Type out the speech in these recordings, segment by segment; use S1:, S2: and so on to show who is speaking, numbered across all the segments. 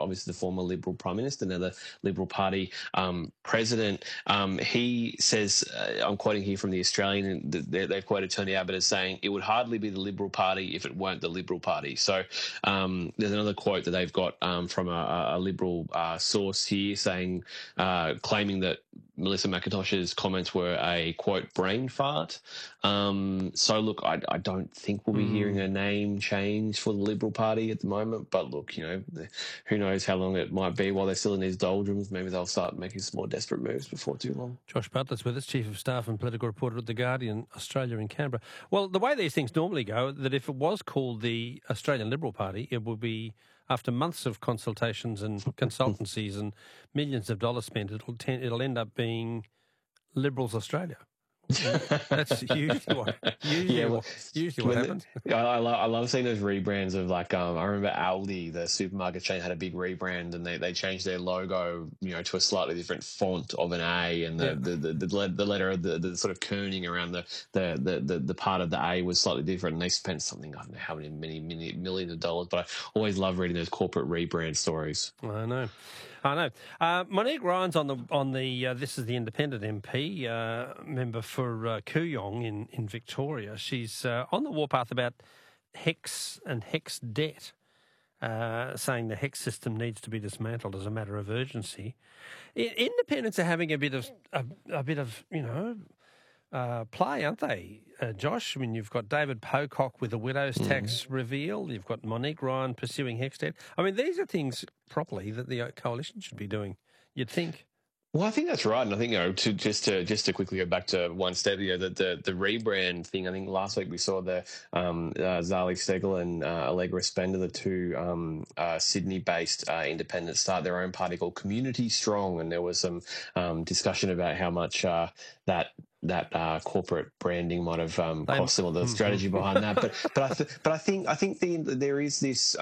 S1: obviously the former Liberal Prime Minister, now the Liberal Party president. He says, I'm quoting here from the Australian, they've quoted Tony Abbott as saying, it would hardly be the Liberal Party if it weren't the Liberal Party. So there's another quote that they've got from a Liberal source here saying, claiming that Melissa McIntosh's comments were a, quote, brain fart. So, look, I don't think we'll be hearing a name change for the Liberal Party at the moment. But, look, who knows how long it might be while they're still in these doldrums. Maybe they'll start making some more desperate moves before too long.
S2: Josh Butler's with us, Chief of Staff and Political Reporter at The Guardian, Australia in Canberra. Well, the way these things normally go, that if it was called the Australian Liberal Party, it would be, after months of consultations and consultancies and millions of dollars spent, it'll end up being Liberals Australia. That's usually what happens.
S1: I love seeing those rebrands of, like, I remember Aldi, the supermarket chain, had a big rebrand, and they changed their logo, to a slightly different font of an A, and the letter of the sort of kerning around the part of the A was slightly different, and they spent something, I don't know how many millions of dollars, but I always love reading those corporate rebrand stories.
S2: I know. Monique Ryan's on the this is the Independent MP member for Kooyong in Victoria. She's on the warpath about HECS and HECS debt, saying the HECS system needs to be dismantled as a matter of urgency. Independents are having a bit of play, aren't they, Josh? I mean, you've got David Pocock with the widow's tax reveal. You've got Monique Ryan pursuing HECS debt. I mean, these are things properly that the coalition should be doing, you'd think.
S1: Well, I think that's right, and I think just to quickly go back to one step, the rebrand thing. I think last week we saw the Zali Steggall and Allegra Spender, the two Sydney-based independents, start their own party called Community Strong, and there was some discussion about how much that corporate branding might have cost them, or the strategy behind that. But I think there is this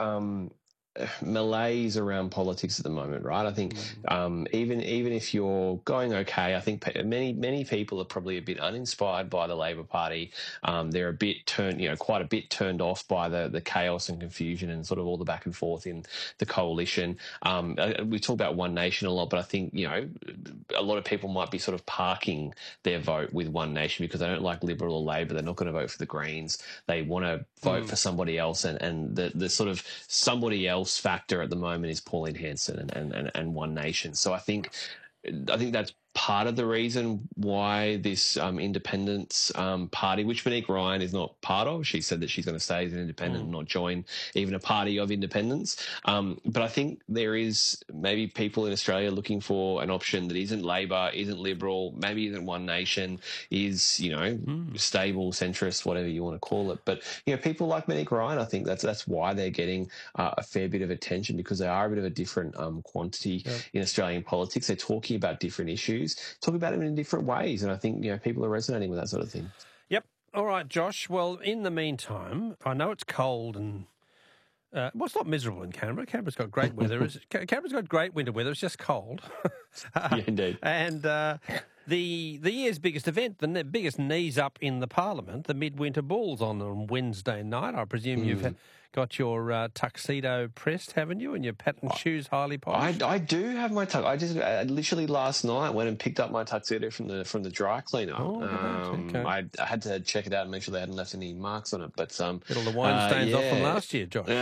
S1: malaise around politics at the moment, right? I think even if you're going okay, I think many people are probably a bit uninspired by the Labor Party. They're a bit quite a bit turned off by the chaos and confusion and sort of all the back and forth in the coalition. We talk about One Nation a lot, but I think a lot of people might be sort of parking their vote with One Nation because they don't like Liberal or Labor. They're not going to vote for the Greens. They want to vote for somebody else, and the sort of somebody else factor at the moment is Pauline Hanson and One Nation. So I think that's part of the reason why this independence party, which Monique Ryan is not part of, she said that she's going to stay as an independent and not join even a party of independents. But I think there is maybe people in Australia looking for an option that isn't Labor, isn't Liberal, maybe isn't One Nation, is, stable, centrist, whatever you want to call it. But, people like Monique Ryan, I think that's why they're getting a fair bit of attention, because they are a bit of a different quantity in Australian politics. They're talking about different issues, talking about them in different ways, and I think people are resonating with that sort of thing.
S2: Yep. All right, Josh. Well, in the meantime, I know it's cold and it's not miserable in Canberra. Canberra's got great weather. Canberra's got great winter weather. It's just cold.
S1: Yeah, indeed.
S2: And the year's biggest event, the biggest knees up in the Parliament, the Midwinter Bulls on Wednesday night. I presume you've got your tuxedo pressed, haven't you, and your patent shoes highly polished?
S1: I do have my tux. I just literally last night went and picked up my tuxedo from the dry cleaner.
S2: Okay.
S1: I had to check it out and make sure they hadn't left any marks on it. But
S2: get all the wine stains off from last year, Josh.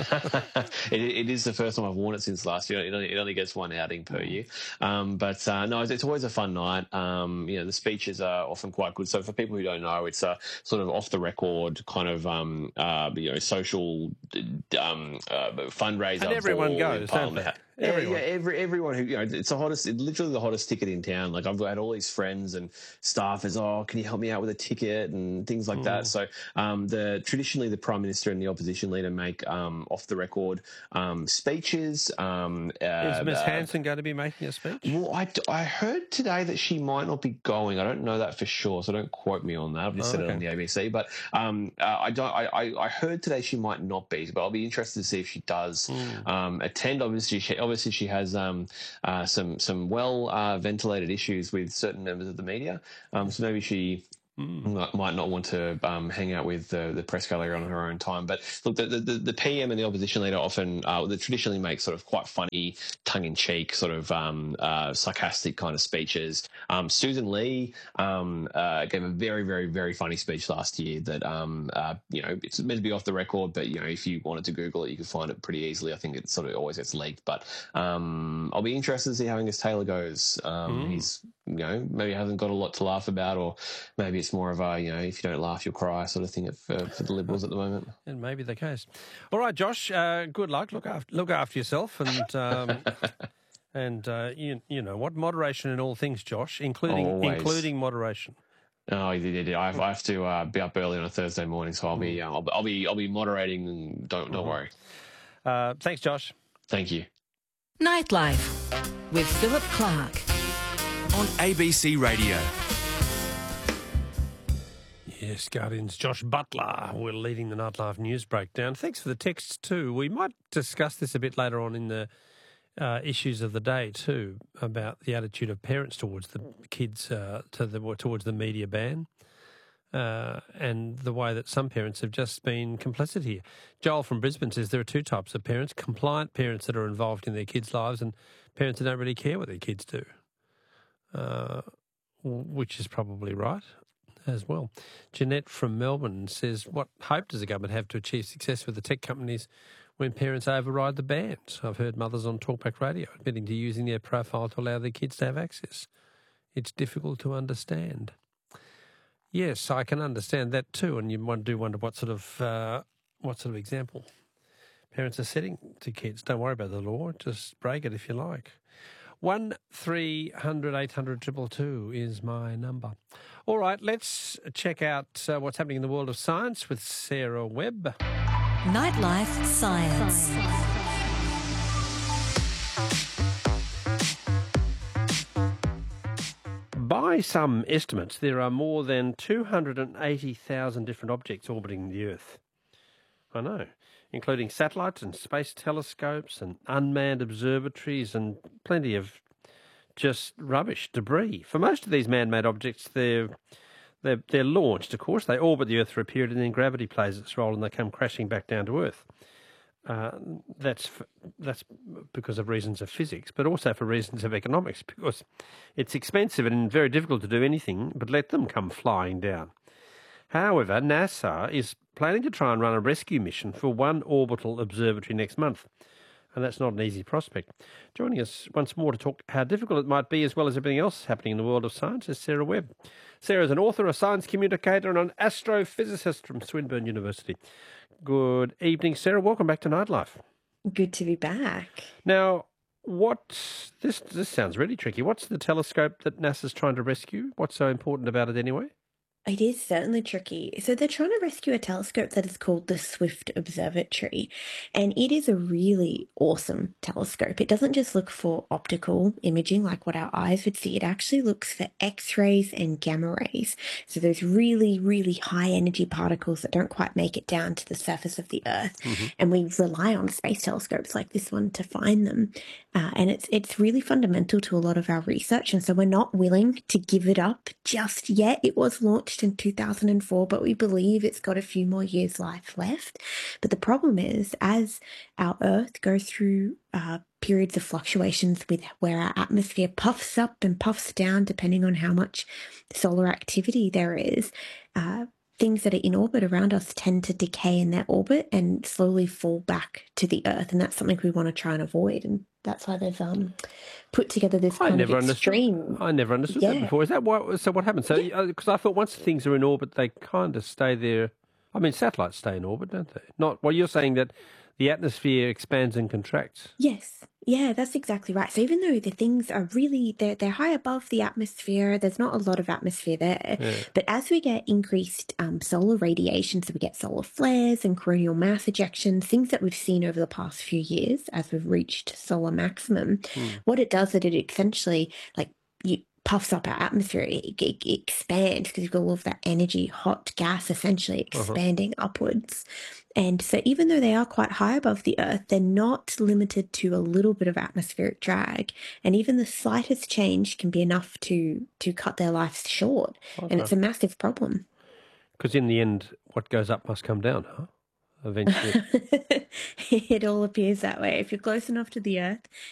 S1: It is the first time I've worn it since last year. It only gets one outing per year. But no, it's always a fun night. The speeches are often quite good. So for people who don't know, it's a sort of off the record kind of social fundraiser.
S2: And everyone goes, don't they?
S1: Everyone who it's literally the hottest ticket in town. Like, I've had all these friends and staffers. Oh, can you help me out with a ticket and things like that? So traditionally the Prime Minister and the opposition leader make off the record speeches.
S2: Is Ms Hanson going to be making a speech?
S1: Well, I heard today that she might not be going. I don't know that for sure, so don't quote me on that. I've just said it on the ABC. But I heard today she might not be, but I'll be interested to see if she does attend. Obviously she has some well ventilated issues with certain members of the media. So maybe she Might not want to hang out with the press gallery on her own time. But look, the PM and the opposition leader often they traditionally make sort of quite funny, tongue-in-cheek, sort of sarcastic kind of speeches. Susan Lee gave a very, very, very funny speech last year that it's meant to be off the record, but if you wanted to Google it, you could find it pretty easily. I think it sort of always gets leaked, but I'll be interested to see how Angus Taylor goes. He's maybe hasn't got a lot to laugh about, or maybe it's more of a, if you don't laugh, you'll cry sort of thing for the Liberals at the moment.
S2: It may be the case. All right, Josh, good luck. Look after yourself and you know what, moderation in all things, Josh, including moderation.
S1: Oh, I have to be up early on a Thursday morning, so I'll be moderating, and don't worry.
S2: Thanks, Josh.
S1: Thank you.
S3: Nightlife with Philip Clark on ABC Radio.
S2: Yes, Guardian's Josh Butler. We're leading the Nightlife news breakdown. Thanks for the texts too. We might discuss this a bit later on in the issues of the day too, about the attitude of parents towards the kids, towards the media ban, and the way that some parents have just been complicit here. Joel from Brisbane says there are two types of parents: compliant parents that are involved in their kids' lives, and parents that don't really care what their kids do, which is probably right as well. Jeanette from Melbourne says, what hope does the government have to achieve success with the tech companies when parents override the bans? I've heard mothers on Talkback Radio admitting to using their profile to allow their kids to have access. It's difficult to understand. Yes, I can understand that too, and you do wonder what sort of example parents are setting to kids. Don't worry about the law, just break it if you like. 1300 800 222 is my number. All right, let's check out what's happening in the world of science with Sarah Webb.
S3: Nightlife Science.
S2: By some estimates, there are more than 280,000 different objects orbiting the Earth. I know, including satellites and space telescopes and unmanned observatories and plenty of just rubbish, debris. For most of these man-made objects, they're launched, of course. They orbit the Earth for a period and then gravity plays its role and they come crashing back down to Earth. That's because of reasons of physics, but also for reasons of economics, because it's expensive and very difficult to do anything but let them come flying down. However, NASA is planning to try and run a rescue mission for one orbital observatory next month, and that's not an easy prospect. Joining us once more to talk how difficult it might be, as well as everything else happening in the world of science, is Sarah Webb. Sarah is an author, a science communicator, and an astrophysicist from Swinburne University. Good evening, Sarah. Welcome back to Nightlife.
S4: Good to be back.
S2: Now, this sounds really tricky. What's the telescope that NASA's trying to rescue? What's so important about it anyway?
S4: It is certainly tricky. So they're trying to rescue a telescope that is called the Swift Observatory, and it is a really awesome telescope. It doesn't just look for optical imaging like what our eyes would see. It actually looks for X-rays and gamma rays. So those really, really high energy particles that don't quite make it down to the surface of the Earth. Mm-hmm. And we rely on space telescopes like this one to find them. And it's really fundamental to a lot of our research. And so we're not willing to give it up just yet. It was launched in 2004, but we believe it's got a few more years' life left. But the problem is, as our Earth goes through periods of fluctuations with where our atmosphere puffs up and puffs down, depending on how much solar activity there is, things that are in orbit around us tend to decay in their orbit and slowly fall back to the Earth. And that's something we want to try and avoid. And that's why they've put together this kind of extreme.
S2: I never understood that before. Is that what happens? So, because I thought once things are in orbit, they kind of stay there. I mean, satellites stay in orbit, don't they? You're saying that the atmosphere expands and contracts.
S4: Yes. Yeah, that's exactly right. So even though the things are really, they're high above the atmosphere, there's not a lot of atmosphere there. Yeah. But as we get increased solar radiation, so we get solar flares and coronal mass ejections, things that we've seen over the past few years as we've reached solar maximum, what it does is it essentially puffs up our atmosphere. It expands because you've got all of that energy, hot gas essentially expanding upwards. And so even though they are quite high above the Earth, they're not limited to a little bit of atmospheric drag. And even the slightest change can be enough to cut their lives short. And it's a massive problem.
S2: Because in the end, what goes up must come down, huh? Eventually.
S4: It all appears that way. If you're close enough to the Earth,